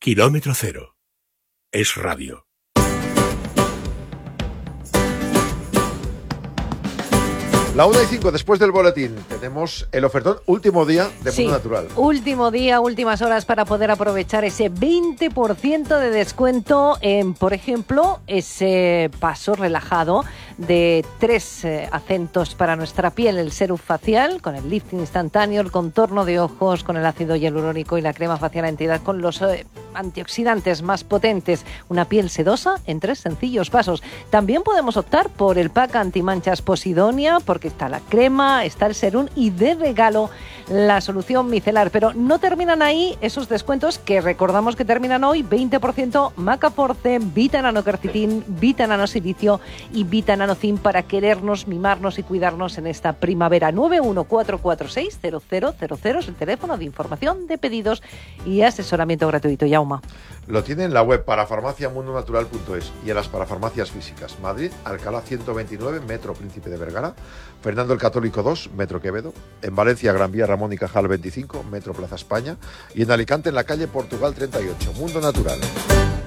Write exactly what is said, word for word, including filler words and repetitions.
Kilómetro Cero. Es radio. La una y cinco, después del boletín, tenemos el ofertón último día de sí, Mundo Natural. Último día, últimas horas para poder aprovechar ese veinte por ciento de descuento en, por ejemplo, ese paso relajado de tres eh, acentos para nuestra piel, el serum facial, con el lifting instantáneo, el contorno de ojos, con el ácido hialurónico y la crema facial entidad con los eh, antioxidantes más potentes, una piel sedosa en tres sencillos pasos. También podemos optar por el pack antimanchas Posidonia, porque está la crema, está el serum y de regalo la solución micelar. Pero no terminan ahí esos descuentos que recordamos que terminan hoy: veinte por ciento Macaforce, Vita Nanoquercitin, Vita Nanosilicio y Vita Nanocin para querernos, mimarnos y cuidarnos en esta primavera. nueve uno cuatro cuatro seis cero cero cero cero es el teléfono de información, de pedidos y asesoramiento gratuito. Yauma. Lo tiene en la web parafarmacia mundo natural punto es y en las parafarmacias físicas. Madrid, Alcalá ciento veintinueve, Metro Príncipe de Vergara, Fernando el Católico dos, Metro Quevedo, en Valencia, Gran Vía Ramón y Cajal veinticinco, Metro Plaza España, y en Alicante, en la calle Portugal treinta y ocho. Mundo Natural.